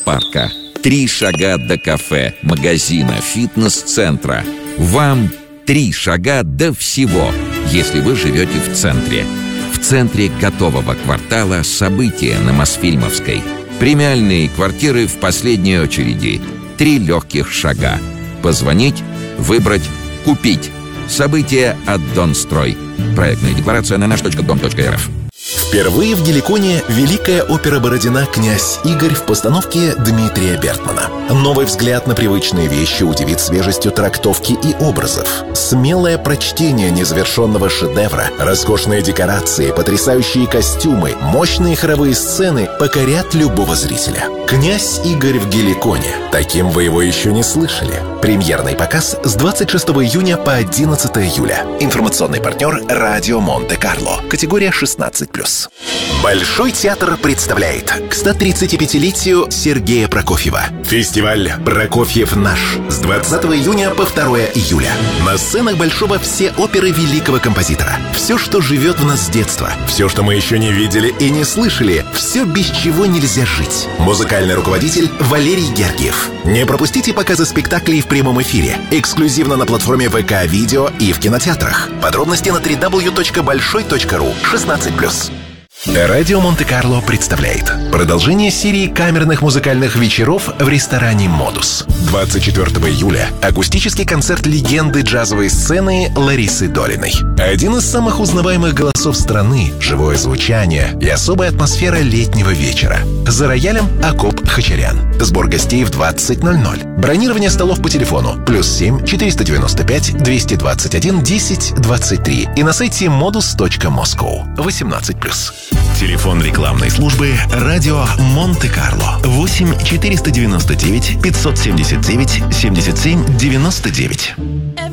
парка, 3 шага до кафе, магазина, фитнес-центра. Вам 3 шага до всего, если вы живете в центре. В центре готового квартала события на Мосфильмовской. Премиальные квартиры в последней очереди. 3 легких шага. Позвонить, выбрать, купить. События от Донстрой. Проектная декларация на наш.дом.рф. Впервые в Геликоне Великая опера Бородина «Князь Игорь» в постановке Дмитрия Бертмана. Новый взгляд на привычные вещи удивит свежестью трактовки и образов. Смелое прочтение незавершенного шедевра, роскошные декорации, потрясающие костюмы, мощные хоровые сцены покорят любого зрителя. «Князь Игорь» в Геликоне. Таким вы его еще не слышали. Премьерный показ с 26 июня по 11 июля. Информационный партнер «Радио Монте-Карло». Категория 16+. Большой театр представляет к 135-летию Сергея Прокофьева фестиваль «Прокофьев наш» с 20 июня по 2 июля. На сценах Большого все оперы великого композитора. Все, что живет в нас с детства. Все, что мы еще не видели и не слышали. Все, без чего нельзя жить. Музыкальный руководитель Валерий Гергиев. Не пропустите показы спектаклей в прямом эфире. Эксклюзивно на платформе ВК Видео и в кинотеатрах. Подробности на www.большой.ру. 16+. Радио Монте-Карло представляет продолжение серии камерных музыкальных вечеров в ресторане «Модус». 24 июля акустический концерт легенды джазовой сцены Ларисы Долиной. Один из самых узнаваемых голосов страны, живое звучание и особая атмосфера летнего вечера. За роялем Акоп Хачарян. Сбор гостей в 20:00. Бронирование столов по телефону +7 495 221 10 23 и на сайте modus.moscow. 18+. Телефон рекламной службы «Радио Монте-Карло» 8 499 579 77 99.